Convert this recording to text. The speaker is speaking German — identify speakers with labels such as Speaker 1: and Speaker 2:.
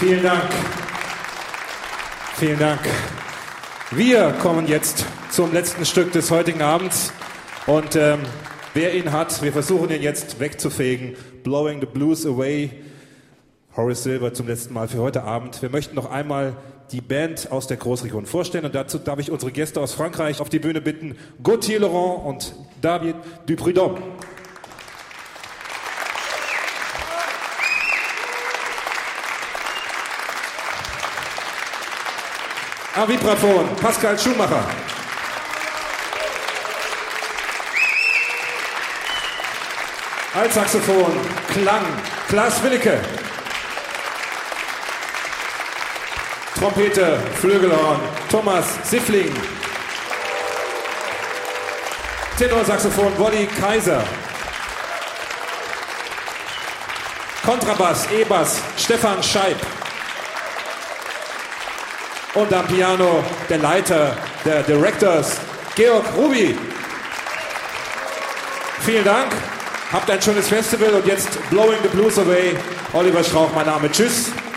Speaker 1: Vielen Dank. Vielen Dank. Wir kommen jetzt zum letzten Stück des heutigen Abends. Und wer ihn hat, wir versuchen ihn jetzt wegzufegen. Blowing the Blues Away. Horace Silver zum letzten Mal für heute Abend. Wir möchten noch einmal die Band aus der Großregion vorstellen. Und dazu darf ich unsere Gäste aus Frankreich auf die Bühne bitten. Gauthier Laurent und David Duprudhomme. Am Vibraphon Pascal Schumacher. Altsaxophon Klang Klaas Willicke. Trompete Flügelhorn Thomas Siffling. Tenorsaxophon Wolli Kaiser. Kontrabass E-Bass Stefan Scheib. Und am Piano der Leiter der Directors, Georg Ruby. Vielen Dank, habt ein schönes Festival und jetzt Blowing the Blues Away. Oliver Strauch, mein Name. Tschüss.